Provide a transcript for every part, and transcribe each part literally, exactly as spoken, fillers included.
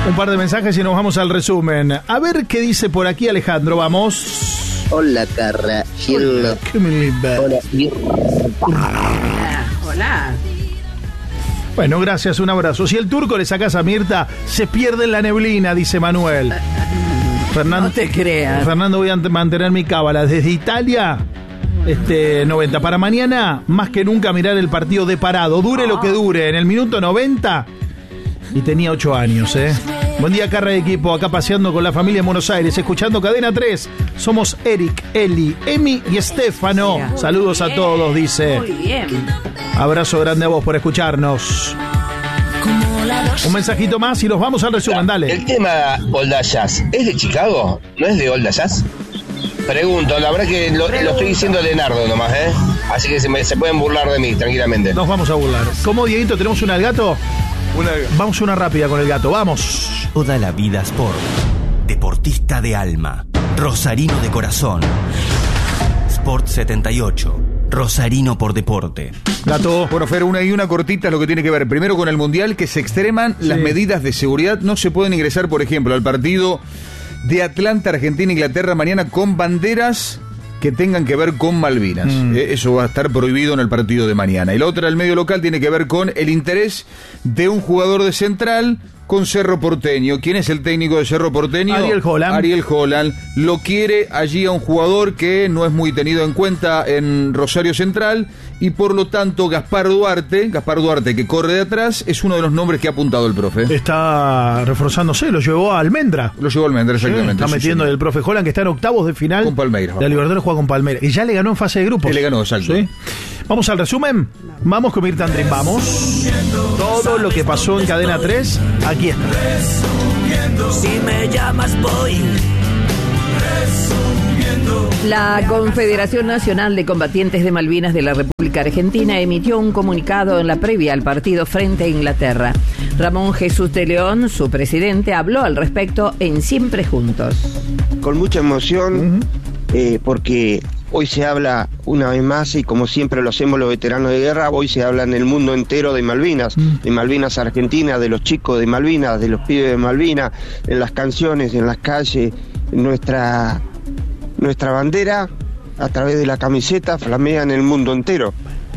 Un par de mensajes y nos vamos al resumen. A ver qué dice por aquí Alejandro, vamos. Hola, Carra. Hola, Hola. Hola. Bueno, gracias, un abrazo. Si el turco le sacas a Mirta, se pierde en la neblina, dice Manuel. Fernando, no te creas. Fernando, voy a mantener mi cábala. Desde Italia, este noventa. Para mañana, más que nunca mirar el partido de parado. Dure lo que dure. En el minuto noventa. Y tenía ocho años, ¿eh? Buen día, Carra de equipo. Acá paseando con la familia en Buenos Aires, escuchando Cadena tres. Somos Eric, Eli, Emi y Estefano. Saludos a todos, dice. Muy bien. Abrazo grande a vos por escucharnos. Un mensajito más y nos vamos al resumen, dale. El tema Olda Jazz, ¿es de Chicago? ¿No es de Olda Jazz? Pregunto, la verdad que lo, lo estoy diciendo Leonardo nomás, ¿eh? Así que se, me, se pueden burlar de mí, tranquilamente. Nos vamos a burlar. ¿Cómo, Dieguito, tenemos una al gato? Una... Vamos una rápida con el gato, vamos. Toda la vida Sport. Deportista de alma. Rosarino de corazón. Sport setenta y ocho. Rosarino por deporte. Gato. Bueno, Fer, una y una cortita lo que tiene que ver. Primero con el Mundial, que se extreman sí. las medidas de seguridad. No se pueden ingresar, por ejemplo, al partido de Atlanta, Argentina, Inglaterra, mañana con banderas que tengan que ver con Malvinas. Mm. Eh, eso va a estar prohibido en el partido de mañana. Y la otra, el medio local, tiene que ver con el interés de un jugador de Central con Cerro Porteño. ¿Quién es el técnico de Cerro Porteño? Ariel Holland. Ariel Holland. Lo quiere allí a un jugador que no es muy tenido en cuenta en Rosario Central y por lo tanto Gaspar Duarte, Gaspar Duarte que corre de atrás, es uno de los nombres que ha apuntado el profe. Está reforzándose, lo llevó a Almendra. Lo llevó a Almendra, exactamente. Sí, está sí, metiendo sí. el profe Holland, que está en octavos de final. Con Palmeiras. La Libertadores juega con Palmeiras. Y ya le ganó en fase de grupos. Y le ganó, exacto. ¿Sí? Vamos al resumen. Vamos con Mirta Andrín, vamos. Todo lo que pasó en Cadena tres, aquí está. Si me llamas voy. La Confederación Nacional de Combatientes de Malvinas de la República Argentina emitió un comunicado en la previa al partido frente a Inglaterra. Ramón Jesús de León, su presidente, habló al respecto en Siempre Juntos. Con mucha emoción, uh-huh. eh, porque hoy se habla una vez más, y como siempre lo hacemos los veteranos de guerra, hoy se habla en el mundo entero de Malvinas, mm. de Malvinas Argentina, de los chicos de Malvinas, de los pibes de Malvinas, en las canciones, en las calles, en nuestra, nuestra bandera, a través de la camiseta, flamea en el mundo entero.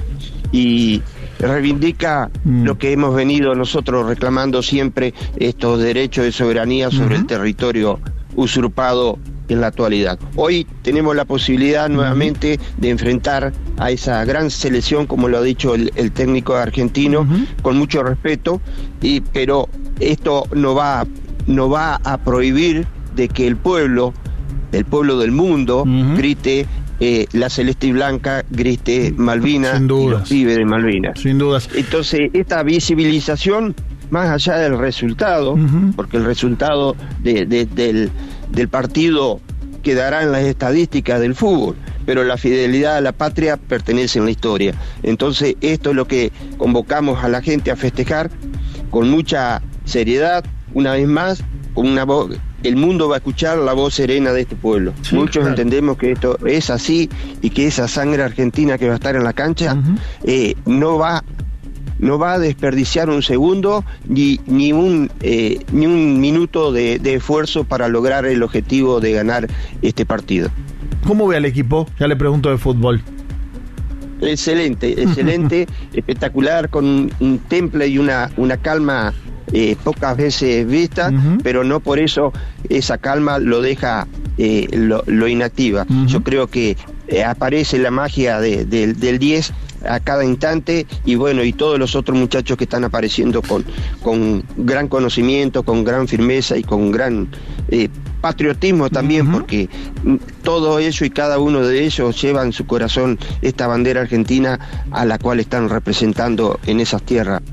Y reivindica mm. lo que hemos venido nosotros reclamando siempre, estos derechos de soberanía sobre uh-huh. el territorio usurpado en la actualidad. Hoy tenemos la posibilidad nuevamente de enfrentar a esa gran selección, como lo ha dicho el, el técnico argentino, uh-huh. con mucho respeto, y, pero esto no va, no va a prohibir de que el pueblo, el pueblo del mundo, uh-huh. grite eh, la celeste y blanca, grite Malvinas y los pibes de Malvinas. Sin dudas. Entonces, esta visibilización, más allá del resultado, uh-huh. porque el resultado de, de, del, del partido quedará en las estadísticas del fútbol, pero la fidelidad a la patria pertenece en la historia. Entonces, esto es lo que convocamos a la gente a festejar con mucha seriedad, una vez más, con una voz. El mundo va a escuchar la voz serena de este pueblo. Sí, Muchos claro. entendemos que esto es así y que esa sangre argentina que va a estar en la cancha uh-huh. eh, no va no va a desperdiciar un segundo ni ni un eh, ni un minuto de, de esfuerzo para lograr el objetivo de ganar este partido. ¿Cómo ve al equipo? Ya le pregunto de fútbol. Excelente, excelente, espectacular, con un, un temple y una una calma eh, pocas veces vista, uh-huh. pero no por eso esa calma lo deja eh, lo, lo inactiva. Uh-huh. Yo creo que eh, aparece la magia de, de, del diez a cada instante, y bueno, y todos los otros muchachos que están apareciendo con, con gran conocimiento, con gran firmeza y con gran eh, patriotismo también, uh-huh. porque todo ello y cada uno de ellos lleva en su corazón esta bandera argentina a la cual están representando en esas tierras.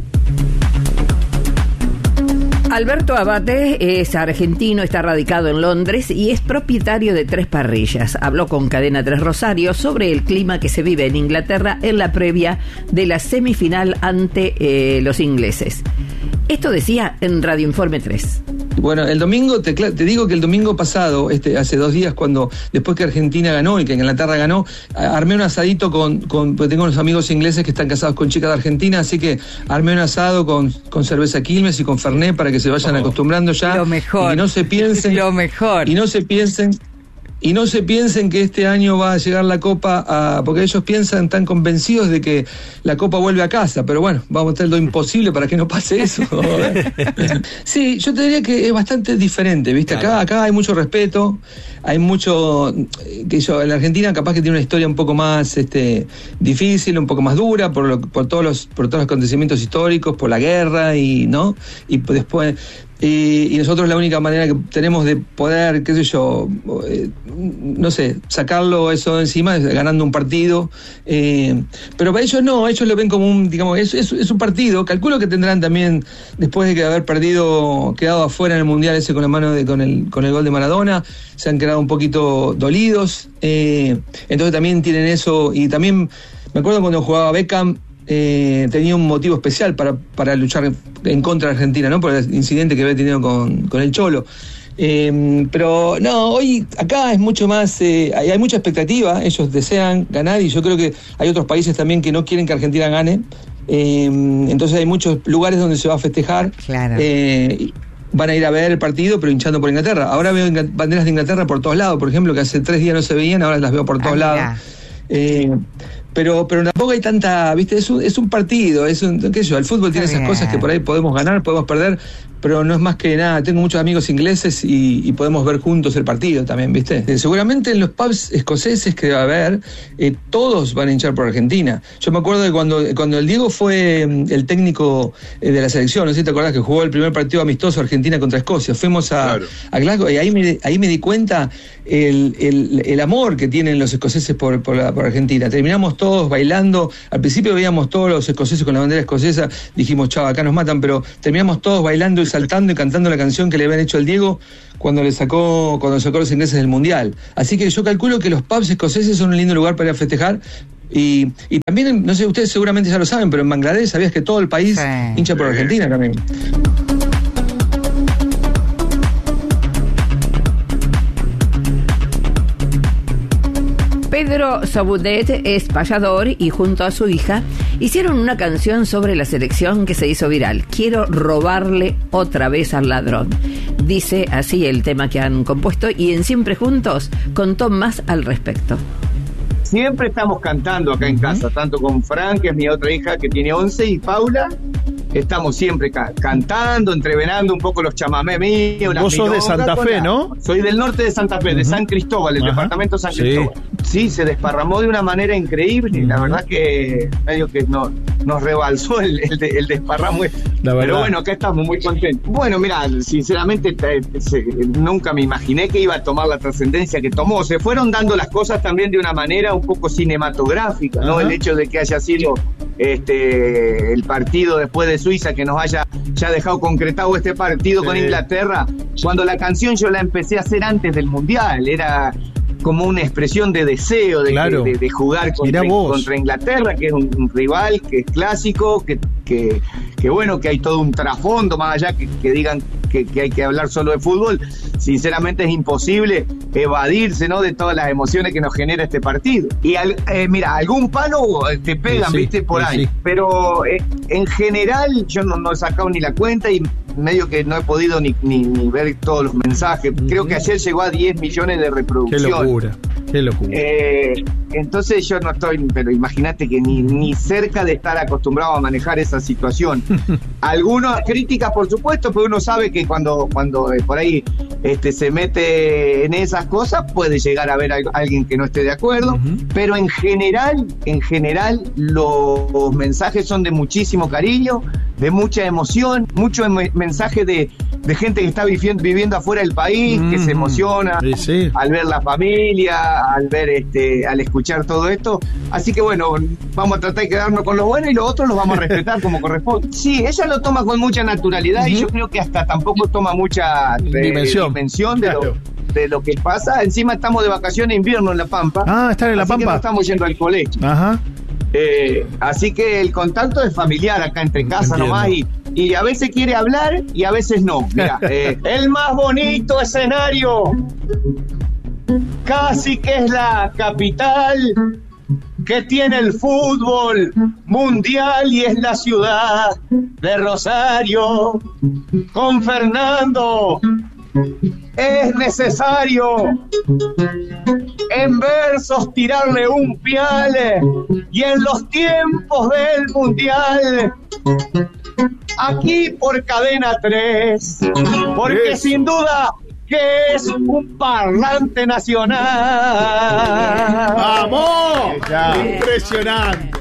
Alberto Abate es argentino, está radicado en Londres y es propietario de tres parrillas. Habló con Cadena tres Rosario sobre el clima que se vive en Inglaterra en la previa de la semifinal ante eh, los ingleses. Esto decía en Radio Informe tres. Bueno, el domingo, te, te digo que el domingo pasado, este, hace dos días, cuando después que Argentina ganó y que Inglaterra ganó, armé un asadito con, con porque tengo unos amigos ingleses que están casados con chicas de Argentina, así que armé un asado con, con cerveza Quilmes y con Fernet para que se vayan oh, acostumbrando ya. Lo mejor. Y no se piensen. Lo mejor. Y no se piensen. Y no se piensen que este año va a llegar la Copa, a, porque ellos piensan, están convencidos de que la Copa vuelve a casa, pero bueno, vamos a hacer lo imposible para que no pase eso. Sí, yo te diría que es bastante diferente, ¿viste? Acá, acá hay mucho respeto, hay mucho, que yo, en la Argentina capaz que tiene una historia un poco más este, difícil, un poco más dura, por, lo, por, todos los, por todos los acontecimientos históricos, por la guerra y, ¿no? Y después... Y, y nosotros la única manera que tenemos de poder, qué sé yo, eh, no sé, sacarlo eso encima es ganando un partido. Eh, pero para ellos no, ellos lo ven como un, digamos, es, es, es un partido. Calculo que tendrán también, después de haber perdido, quedado afuera en el Mundial ese con la mano de, con el, con el gol de Maradona, se han quedado un poquito dolidos. Eh, entonces también tienen eso. Y también me acuerdo cuando jugaba Beckham, Eh, tenía un motivo especial para, para luchar en contra de Argentina, ¿no? Por el incidente que había tenido con, con el Cholo. Eh, pero no, hoy acá es mucho más, eh, hay, hay mucha expectativa, ellos desean ganar y yo creo que hay otros países también que no quieren que Argentina gane. Eh, entonces hay muchos lugares donde se va a festejar. Claro. Eh, van a ir a ver el partido, pero hinchando por Inglaterra. Ahora veo banderas de Inglaterra por todos lados, por ejemplo, que hace tres días no se veían, ahora las veo por todos ah, lados. Eh, pero pero tampoco hay tanta, viste, es un, es un partido, es un, qué sé yo, el fútbol tiene esas cosas que por ahí podemos ganar, podemos perder, pero no es más que nada. Tengo muchos amigos ingleses y, y podemos ver juntos el partido también, viste. Eh, seguramente en los pubs escoceses que va a haber, eh, todos van a hinchar por Argentina. Yo me acuerdo de cuando, cuando el Diego fue el técnico eh, de la selección, no sé si te acordás que jugó el primer partido amistoso Argentina contra Escocia, fuimos a, claro. a Glasgow y ahí me, ahí me di cuenta el, el, el amor que tienen los escoceses por, por, la, por Argentina. Terminamos todos bailando, al principio veíamos todos los escoceses con la bandera escocesa, dijimos, chao, acá nos matan, pero terminamos todos bailando y saltando y cantando la canción que le habían hecho al Diego cuando le sacó, cuando sacó a los ingleses del Mundial. Así que yo calculo que los pubs escoceses son un lindo lugar para ir a festejar. Y, y también, no sé, ustedes seguramente ya lo saben, pero en Bangladesh sabías que todo el país sí. hincha por Argentina también. Pedro Sabudet es payador y junto a su hija hicieron una canción sobre la selección que se hizo viral. Quiero robarle otra vez al ladrón. Dice así el tema que han compuesto y en Siempre Juntos contó más al respecto. Siempre estamos cantando acá en casa, tanto con Fran, que es mi otra hija que tiene once, y Paula. Estamos siempre ca- cantando, entrevenando un poco los chamamés míos. Vos sos de Santa Fe, ¿no? Soy del norte de Santa Fe, uh-huh. de San Cristóbal, el Ajá. departamento de San sí. Cristóbal. Sí, se desparramó de una manera increíble. Uh-huh. La verdad que medio que no, nos rebalsó el, el, el desparramo. Pero bueno, acá estamos muy contentos. Bueno, mira, sinceramente te, te, nunca me imaginé que iba a tomar la trascendencia que tomó. Se fueron dando las cosas también de una manera un poco cinematográfica, ¿no? Uh-huh. El hecho de que haya sido este el partido después de Suiza, que nos haya ya dejado concretado este partido sí. con Inglaterra, cuando la canción yo la empecé a hacer antes del Mundial, era como una expresión de deseo de, claro. de, de jugar contra, contra Inglaterra, que es un, un rival, que es clásico, que, que, que bueno, que hay todo un trasfondo, más allá que, que digan que, que hay que hablar solo de fútbol. Sinceramente es imposible evadirse, ¿no?, de todas las emociones que nos genera este partido. Y al, eh, mira, algún palo te pegan, sí, viste, por sí, ahí. Sí. Pero eh, en general yo no, no he sacado ni la cuenta y medio que no he podido ni, ni, ni ver todos los mensajes. Mm-hmm. Creo que ayer llegó a diez millones de reproducciones. Qué locura, qué locura. Eh, entonces yo no estoy, pero imagínate que ni, ni cerca de estar acostumbrado a manejar esa situación. Algunas críticas, por supuesto, pero uno sabe que cuando, cuando eh, por ahí este, se mete en esas cosas puede llegar a haber a alguien que no esté de acuerdo, uh-huh. pero en general, en general los mensajes son de muchísimo cariño, de mucha emoción, mucho em- mensaje de, de gente que está viviendo, viviendo afuera del país, uh-huh. que se emociona sí, sí. al ver la familia, al ver este, al escuchar todo esto. Así que bueno, vamos a tratar de quedarnos con lo bueno y lo otro lo vamos a respetar como corresponde. Sí, ella lo toma con mucha naturalidad uh-huh. y yo creo que hasta tampoco toma mucha eh, dimensión, dimensión de, claro. lo, de lo que pasa. Encima estamos de vacaciones de invierno en La Pampa. Ah, están en La así Pampa. Que no estamos yendo al colegio. Ajá. Eh, así que el contacto es familiar acá entre casa Entiendo. nomás y, y a veces quiere hablar y a veces no. Mirá, eh, el más bonito escenario, casi que es la capital que tiene el fútbol mundial y es la ciudad de Rosario. Con Fernando es necesario en versos tirarle un pial y en los tiempos del mundial aquí por Cadena tres, porque Eso. sin duda que es un parlante nacional. ¡Vamos! Impresionante.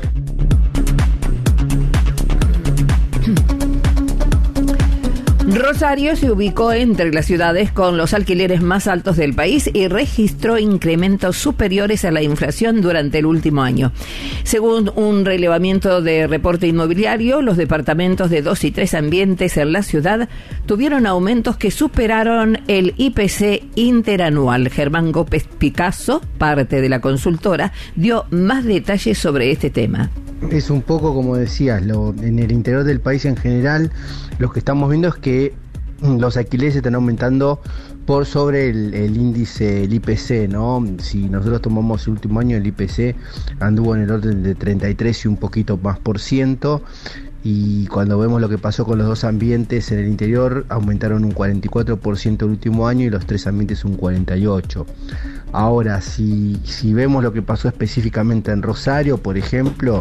Rosario se ubicó entre las ciudades con los alquileres más altos del país y registró incrementos superiores a la inflación durante el último año. Según un relevamiento de reporte inmobiliario, los departamentos de dos y tres ambientes en la ciudad tuvieron aumentos que superaron el I P C interanual. Germán Gómez Picasso, parte de la consultora, dio más detalles sobre este tema. Es un poco como decías, lo, en el interior del país en general, lo que estamos viendo es que los alquileres están aumentando por sobre el, el índice, el I P C, ¿no? Si nosotros tomamos el último año, el I P C anduvo en el orden de treinta y tres y un poquito más por ciento, y cuando vemos lo que pasó con los dos ambientes en el interior, aumentaron un cuarenta y cuatro por ciento el último año y los tres ambientes un cuarenta y ocho por ciento. Ahora, si, si vemos lo que pasó específicamente en Rosario, por ejemplo,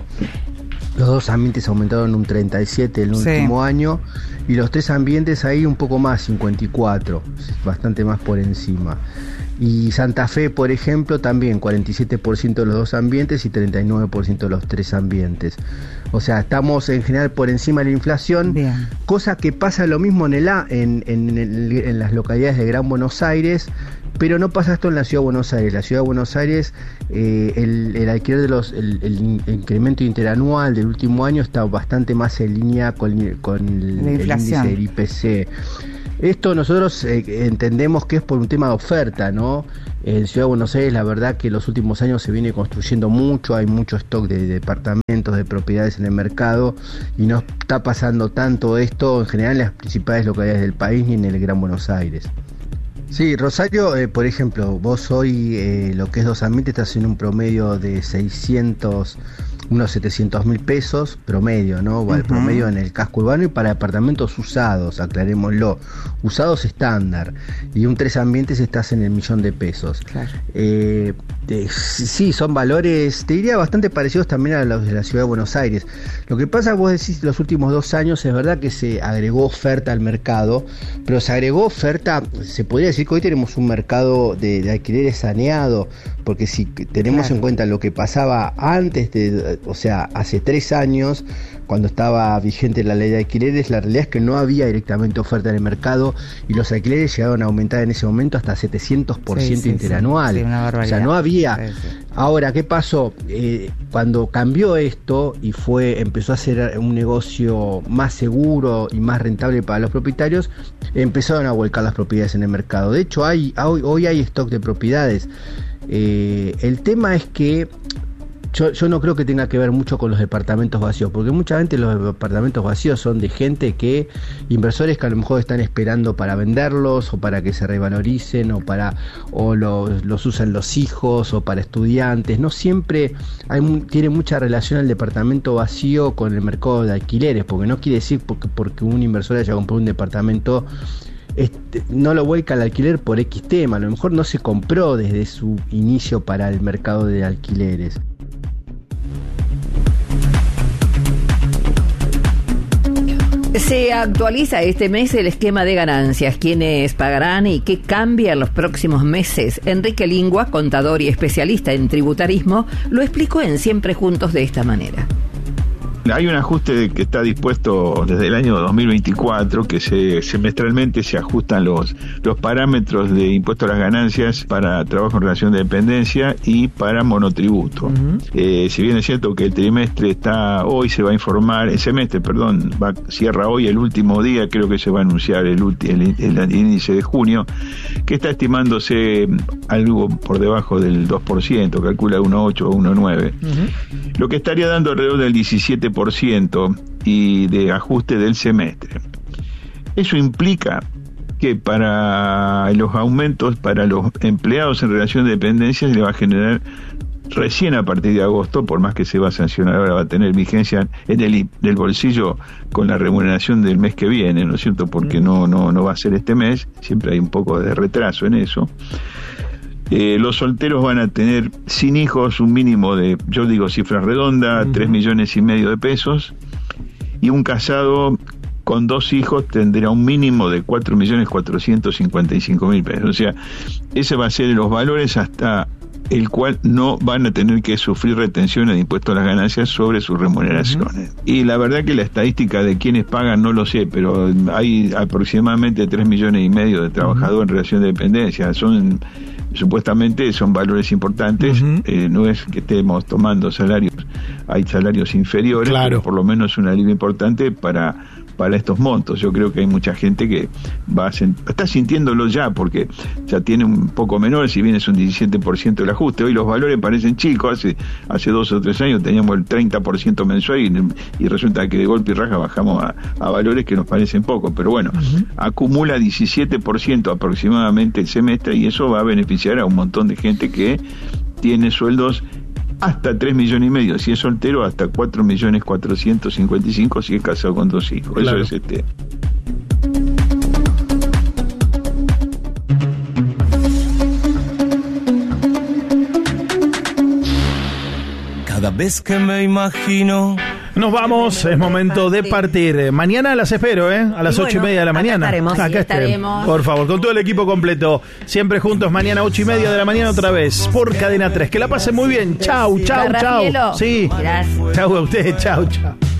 los dos ambientes aumentaron un treinta y siete el Sí. último año y los tres ambientes ahí un poco más, cincuenta y cuatro, bastante más por encima. Y Santa Fe, por ejemplo, también cuarenta y siete por ciento de los dos ambientes y treinta y nueve por ciento de los tres ambientes. O sea, estamos en general por encima de la inflación, Bien. cosa que pasa lo mismo en, el, A- en, en, el- en las localidades de Gran Buenos Aires, pero no pasa esto en la Ciudad de Buenos Aires. La Ciudad de Buenos Aires, eh, el, el alquiler de los, el, el in- incremento interanual del último año está bastante más en línea con, con el, La el inflación. índice del I P C. Esto nosotros eh, entendemos que es por un tema de oferta, ¿no? En Ciudad de Buenos Aires la verdad que en los últimos años se viene construyendo mucho, hay mucho stock de departamentos, de propiedades en el mercado y no está pasando tanto esto en general en las principales localidades del país ni en el Gran Buenos Aires. Sí, Rosario, eh, por ejemplo, vos hoy eh, lo que es dos ambientes estás en un promedio de seiscientos, unos setecientos mil pesos promedio, ¿no? El Ujú. promedio en el casco urbano y para departamentos usados, aclarémoslo, usados estándar. Y un tres ambientes estás en el millón de pesos. Claro. Eh, de- sí, son valores, te diría, bastante parecidos también a los de la Ciudad de Buenos Aires. Lo que pasa, vos decís, los últimos dos años, es verdad que se agregó oferta al mercado, pero se agregó oferta, se podría decir que hoy tenemos un mercado de, de alquileres saneado, porque si tenemos Claro. en cuenta lo que pasaba antes de, o sea, hace tres años, cuando estaba vigente la ley de alquileres, la realidad es que no había directamente oferta en el mercado y los alquileres llegaron a aumentar en ese momento hasta setecientos por ciento Sí, sí, sí. interanual. Sí, una o barbaridad. sea, no había. Sí, sí. Ahora, ¿qué pasó? Eh, cuando cambió esto y fue empezó a ser un negocio más seguro y más rentable para los propietarios, empezaron a volcar las propiedades en el mercado. De hecho, hay hoy, hoy hay stock de propiedades. Eh, el tema es que Yo, yo no creo que tenga que ver mucho con los departamentos vacíos, porque mucha gente los departamentos vacíos son de gente que, inversores que a lo mejor están esperando para venderlos o para que se revaloricen o para o los, los usan los hijos o para estudiantes. No siempre hay, mu- tiene mucha relación el departamento vacío con el mercado de alquileres, porque no quiere decir porque, porque un inversor haya comprado un departamento Este, no lo vuelca al alquiler por X tema, a lo mejor no se compró desde su inicio para el mercado de alquileres. Se actualiza este mes el esquema de ganancias, quiénes pagarán y qué cambia en los próximos meses. Enrique Lingua, contador y especialista en tributarismo, lo explicó en Siempre Juntos de esta manera. Hay un ajuste que está dispuesto desde el año dos mil veinticuatro, que se, semestralmente se ajustan los, los parámetros de impuesto a las ganancias para trabajo en relación de dependencia y para monotributo. Uh-huh. Eh, si bien es cierto que el trimestre está hoy, se va a informar, el semestre, perdón, va, cierra hoy el último día, creo que se va a anunciar el, el, el, el índice de junio, que está estimándose algo por debajo del dos por ciento, calcula uno coma ocho o uno coma nueve. Uh-huh. Lo que estaría dando alrededor del diecisiete por ciento, y de ajuste del semestre. Eso implica que para los aumentos, para los empleados en relación de dependencia, se le va a generar recién a partir de agosto, por más que se va a sancionar ahora, va a tener vigencia en el del bolsillo con la remuneración del mes que viene, ¿no es cierto? Porque no, no, no va a ser este mes, siempre hay un poco de retraso en eso. Eh, los solteros van a tener sin hijos un mínimo de, yo digo cifra redonda, uh-huh. tres millones y medio de pesos, y un casado con dos hijos tendrá un mínimo de cuatro millones cuatrocientos cincuenta y cinco mil pesos. O sea, ese va a ser los valores hasta el cual no van a tener que sufrir retenciones de impuestos a las ganancias sobre sus remuneraciones. Uh-huh. Y la verdad que la estadística de quienes pagan no lo sé, pero hay aproximadamente tres millones y medio de trabajadores uh-huh. en relación de dependencia. Son supuestamente son valores importantes, uh-huh. eh, no es que estemos tomando salarios, hay salarios inferiores, claro. pero por lo menos un alivio importante para para estos montos. Yo creo que hay mucha gente que va a sent- está sintiéndolo ya, porque ya tiene un poco menor, si bien es un diecisiete por ciento el ajuste. Hoy los valores parecen chicos, hace hace dos o tres años teníamos el treinta por ciento mensual y, y resulta que de golpe y raja bajamos a, a valores que nos parecen poco, pero bueno, uh-huh. acumula diecisiete por ciento aproximadamente el semestre, y eso va a beneficiar a un montón de gente que tiene sueldos hasta tres millones y medio, si es soltero, hasta cuatro millones cuatrocientos cincuenta y cinco si es casado con dos hijos. Claro. Eso es este. Cada vez que me imagino. Nos vamos, es momento de partir. Mañana las espero, ¿eh? A las bueno, ocho y media de la mañana. Estaremos, acá sí, estaremos. Por favor, con todo el equipo completo. Siempre juntos, mañana ocho y media de la mañana otra vez. Por Cadena tres. Que la pasen muy bien. Chau, chau, chau. Sí. Gracias. Chau a ustedes, chau, chau.